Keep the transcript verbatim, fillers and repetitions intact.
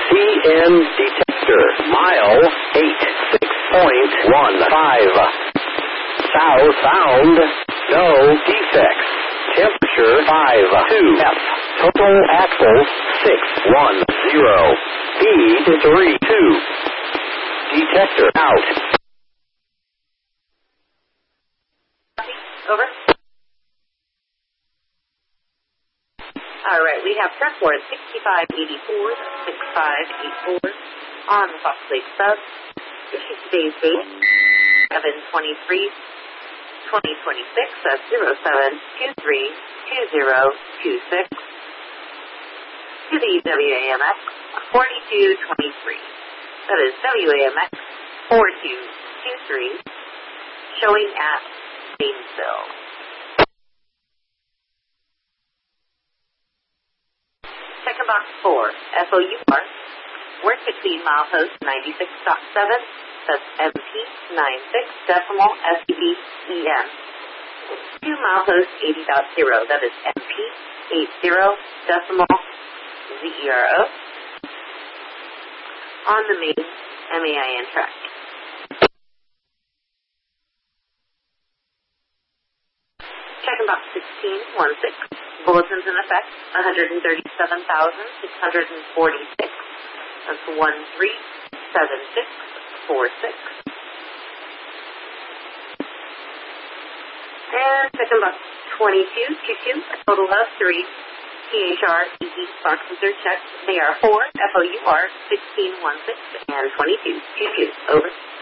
C N detector, mile eight six point one five. South sound, no defects. Temperature five two F. Total axles six one zero. Speed three two. Detector out. Over. All right, we have press board sixty-five eighty-four, sixty-five eighty-four on the Fox Lake sub. Issue today's date, seven twenty-three twenty twenty-six, that's zero seven two three two zero two six. To the W A M X forty-two twenty-three. That is W A M X forty-two twenty-three, showing at Gainesville. Second box four, F O U R, work between milepost ninety-six point seven, that's M P ninety-six decimal S E B E N, to milepost eighty point zero, that is M P eighty decimal Z E R O, on the main M A I N track. Checking box sixteen sixteen, bulletins in effect, one hundred thirty-seven thousand six hundred forty-six. That's one three seven six four six. And checking box twenty-two twenty-two, a total of three. T H R E E boxes are checked. They are four F O U R sixteen sixteen and twenty-two twenty-two. Over.